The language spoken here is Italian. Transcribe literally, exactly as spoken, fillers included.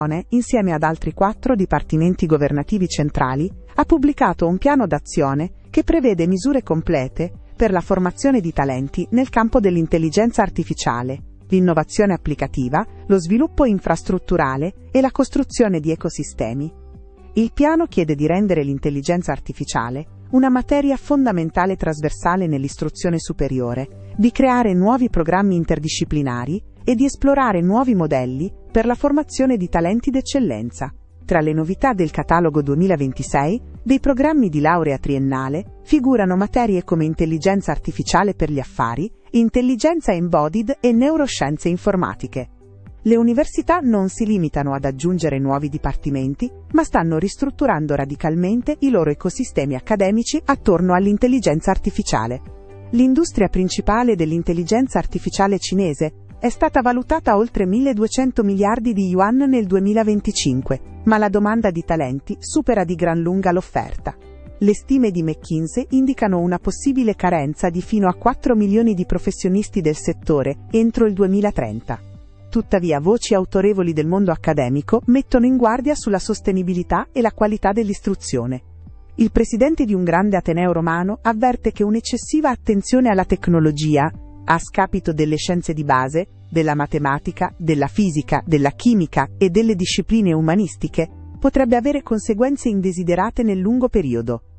insieme ad altri quattro dipartimenti governativi centrali, ha pubblicato un piano d'azione che prevede misure complete per la formazione di talenti nel campo dell'intelligenza artificiale, l'innovazione applicativa, lo sviluppo infrastrutturale e la costruzione di ecosistemi. Il piano chiede di rendere l'intelligenza artificiale una materia fondamentale trasversale nell'istruzione superiore, di creare nuovi programmi interdisciplinari e di esplorare nuovi modelli per la formazione di talenti d'eccellenza. Tra le novità del catalogo duemilaventisei, dei programmi di laurea triennale, figurano materie come intelligenza artificiale per gli affari, intelligenza embodied e neuroscienze informatiche. Le università non si limitano ad aggiungere nuovi dipartimenti, ma stanno ristrutturando radicalmente i loro ecosistemi accademici attorno all'intelligenza artificiale. L'industria principale dell'intelligenza artificiale cinese è stata valutata a oltre milleduecento miliardi di yuan nel duemilaventicinque, ma la domanda di talenti supera di gran lunga l'offerta. Le stime di McKinsey indicano una possibile carenza di fino a quattro milioni di professionisti del settore entro il duemilatrenta. Tuttavia, voci autorevoli del mondo accademico mettono in guardia sulla sostenibilità e la qualità dell'istruzione. Il presidente di un grande ateneo romano avverte che un'eccessiva attenzione alla tecnologia, a scapito delle scienze di base, della matematica, della fisica, della chimica e delle discipline umanistiche, potrebbe avere conseguenze indesiderate nel lungo periodo.